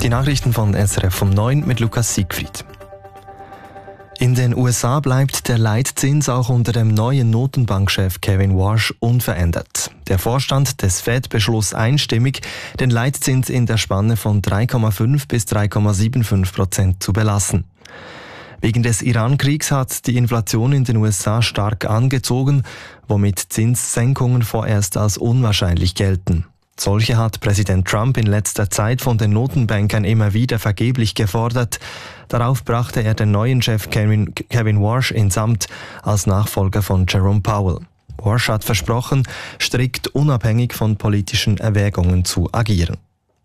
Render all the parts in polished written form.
Die Nachrichten von SRF um 9 mit Lukas Siegfried. In den USA bleibt der Leitzins auch unter dem neuen Notenbankchef Kevin Warsh unverändert. Der Vorstand des Fed beschloss einstimmig, den Leitzins in der Spanne von 3,5 bis 3,75% zu belassen. Wegen des Iran-Kriegs hat die Inflation in den USA stark angezogen, womit Zinssenkungen vorerst als unwahrscheinlich gelten. Solche hat Präsident Trump in letzter Zeit von den Notenbankern immer wieder vergeblich gefordert. Darauf brachte er den neuen Chef Kevin Warsh ins Amt als Nachfolger von Jerome Powell. Warsh hat versprochen, strikt unabhängig von politischen Erwägungen zu agieren.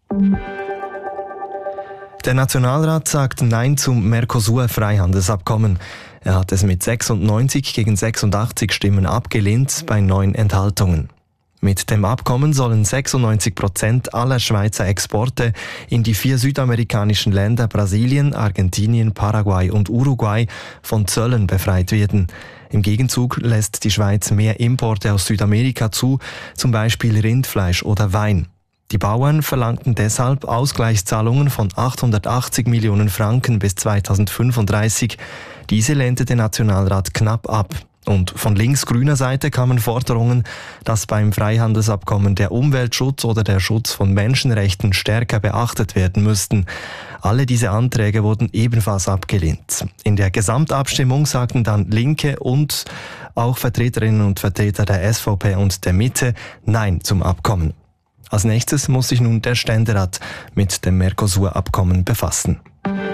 Der Nationalrat sagt Nein zum Mercosur-Freihandelsabkommen. Er hat es mit 96 gegen 86 Stimmen abgelehnt bei 9 Enthaltungen. Mit dem Abkommen sollen 96% aller Schweizer Exporte in die 4 südamerikanischen Länder Brasilien, Argentinien, Paraguay und Uruguay von Zöllen befreit werden. Im Gegenzug lässt die Schweiz mehr Importe aus Südamerika zu, zum Beispiel Rindfleisch oder Wein. Die Bauern verlangten deshalb Ausgleichszahlungen von 880 Millionen Franken bis 2035. Diese lehnte der Nationalrat knapp ab. Und von links-grüner Seite kamen Forderungen, dass beim Freihandelsabkommen der Umweltschutz oder der Schutz von Menschenrechten stärker beachtet werden müssten. Alle diese Anträge wurden ebenfalls abgelehnt. In der Gesamtabstimmung sagten dann Linke und auch Vertreterinnen und Vertreter der SVP und der Mitte Nein zum Abkommen. Als nächstes muss sich nun der Ständerat mit dem Mercosur-Abkommen befassen.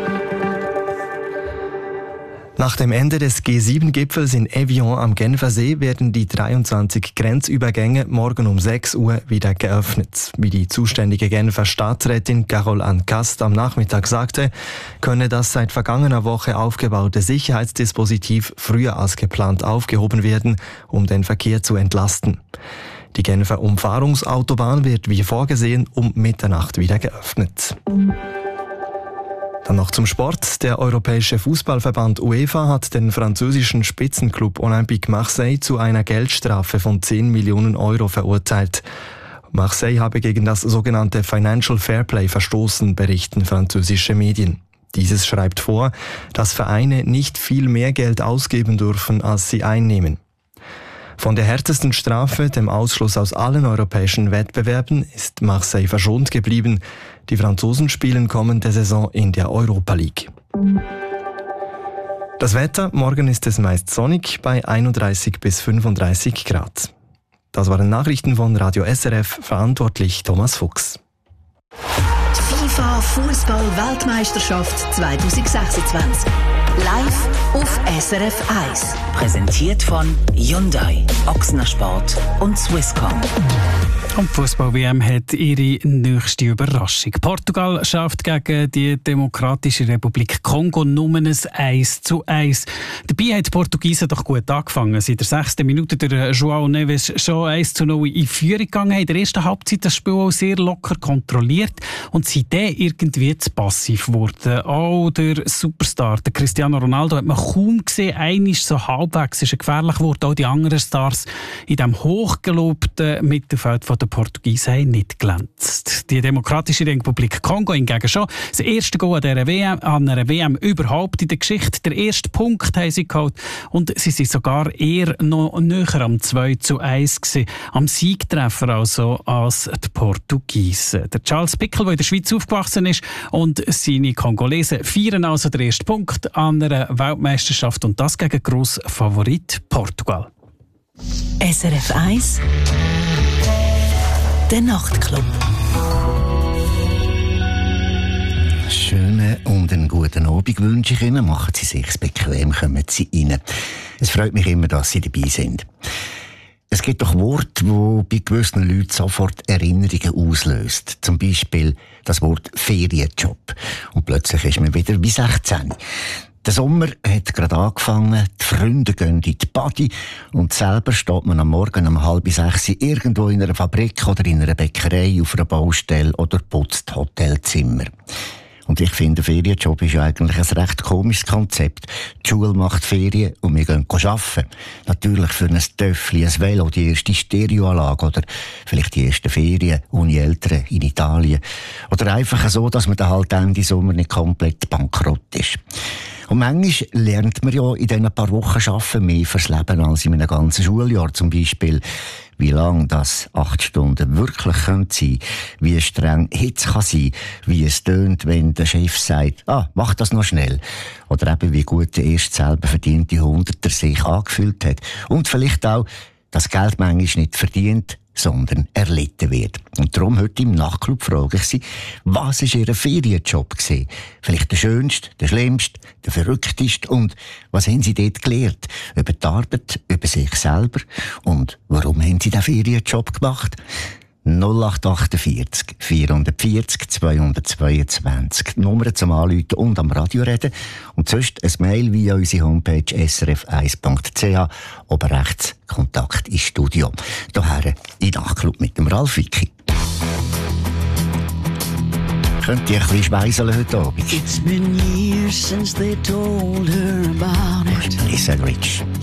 Nach dem Ende des G7-Gipfels in Evian am Genfersee werden die 23 Grenzübergänge morgen um 6 Uhr wieder geöffnet. Wie die zuständige Genfer Staatsrätin Carole Anne Cast am Nachmittag sagte, könne das seit vergangener Woche aufgebaute Sicherheitsdispositiv früher als geplant aufgehoben werden, um den Verkehr zu entlasten. Die Genfer Umfahrungsautobahn wird wie vorgesehen um Mitternacht wieder geöffnet. Dann noch zum Sport. Der Europäische Fußballverband UEFA hat den französischen Spitzenklub Olympique Marseille zu einer Geldstrafe von 10 Millionen Euro verurteilt. Marseille habe gegen das sogenannte Financial Fairplay verstoßen, berichten französische Medien. Dieses schreibt vor, dass Vereine nicht viel mehr Geld ausgeben dürfen, als sie einnehmen. Von der härtesten Strafe, dem Ausschluss aus allen europäischen Wettbewerben, ist Marseille verschont geblieben. Die Franzosen spielen kommende Saison in der Europa League. Das Wetter, morgen ist es meist sonnig bei 31 bis 35 Grad. Das waren Nachrichten von Radio SRF, verantwortlich Thomas Fuchs. FIFA Fußball-Weltmeisterschaft 2026. Live auf SRF 1. Präsentiert von Hyundai, Ochsner Sport und Swisscom. Und die Fußball-WM hat ihre nächste Überraschung. Portugal schafft gegen die Demokratische Republik Kongo nur ein 1:1. Dabei hat die Portugiesen doch gut angefangen. Seit der 6. Minute der João Neves schon 1:0 in Führung gegangen. In der ersten Halbzeit das Spiel auch sehr locker kontrolliert und seitdem irgendwie zu passiv geworden. Auch der Superstar, der Cristiano Ronaldo, hat man kaum gesehen. Einisch so halbwegs ist er gefährlich geworden. Auch die anderen Stars in diesem hochgelobten Mittelfeld von der Portugiesen haben nicht glänzt. Die Demokratische Republik Kongo hingegen schon. Das erste Goal an einer WM überhaupt in der Geschichte. Der erste Punkt haben sie geholt und sie sind sogar eher noch näher am 2:1 gewesen. Am Siegtreffer also als die Portugiesen. Der Charles Pickel, der in der Schweiz aufgewachsen ist, und seine Kongolesen feiern also den ersten Punkt an einer Weltmeisterschaft und das gegen Grossfavorit Portugal. SRF 1 Der Nachtclub. Schönen und einen guten Abend wünsche ich Ihnen. Machen Sie sich bequem, kommen Sie rein. Es freut mich immer, dass Sie dabei sind. Es gibt doch Worte, die bei gewissen Leuten sofort Erinnerungen auslöst. Zum Beispiel das Wort Ferienjob. Und plötzlich ist man wieder wie 16. Der Sommer hat gerade angefangen, die Freunde gehen in die Party und selber steht man am Morgen um 5:30 irgendwo in einer Fabrik oder in einer Bäckerei, auf einer Baustelle oder putzt Hotelzimmer. Und ich finde, Ferienjob ist eigentlich ein recht komisches Konzept. Die Schule macht Ferien und wir gehen arbeiten. Natürlich für ein Töffli, ein Velo, die erste Stereoanlage oder vielleicht die ersten Ferien ohne Eltern in Italien. Oder einfach so, dass man dann halt Ende Sommer nicht komplett bankrott ist. Und manchmal lernt man ja in diesen paar Wochen arbeiten mehr fürs Leben als in einem ganzen Schuljahr. Zum Beispiel, wie lang das 8 Stunden wirklich sein können, wie streng Hitze kann sein, wie es tönt, wenn der Chef sagt, mach das noch schnell. Oder eben, wie gut der erst selber verdiente Hunderter sich angefühlt hat. Und vielleicht auch, dass Geld manchmal nicht verdient, sondern erlitten wird. Und darum heute im Nachtclub frage ich Sie, was war Ihr Ferienjob gewesen? Vielleicht der schönste, der schlimmste, der verrückteste und was haben Sie dort gelernt? Über die Arbeit, über sich selber und warum haben Sie diesen Ferienjob gemacht? 0848 440 222. Die Nummer zum Anrufen und am Radio reden. Und sonst ein Mail via unsere Homepage srf1.ch. Oben rechts Kontakt ins Studio. Daher in Nachtclub mit dem Ralf Wicki. Könnt ihr ein bisschen schweiseln heute Abend? It's been years since they told her about it. Lisa Rich.